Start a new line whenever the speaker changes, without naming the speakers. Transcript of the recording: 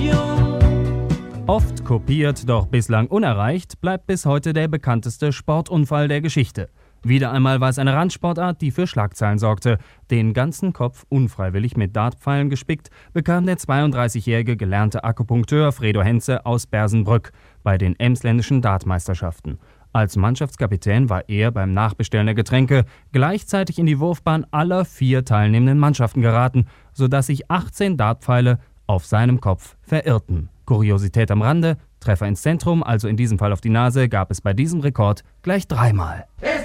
Oft kopiert, doch bislang unerreicht, bleibt bis heute der bekannteste Sportunfall der Geschichte. Wieder einmal war es eine Randsportart, die für Schlagzeilen sorgte. Den ganzen Kopf unfreiwillig mit Dartpfeilen gespickt, bekam der 32-jährige gelernte Akupunkteur Fredo Henze aus Bersenbrück bei den emsländischen Dartmeisterschaften. Als Mannschaftskapitän war er beim Nachbestellen der Getränke gleichzeitig in die Wurfbahn aller 4 teilnehmenden Mannschaften geraten, sodass sich 18 Dartpfeile auf seinem Kopf verirrten. Kuriosität am Rande: Treffer ins Zentrum, also in diesem Fall auf die Nase, gab es bei diesem Rekord gleich 3-mal.